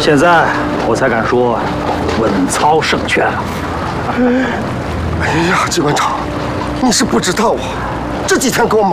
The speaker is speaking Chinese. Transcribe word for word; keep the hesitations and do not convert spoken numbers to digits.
现在我才敢说稳操胜券啊！ 哎呀，机关长，你是不知道啊，这几天给我忙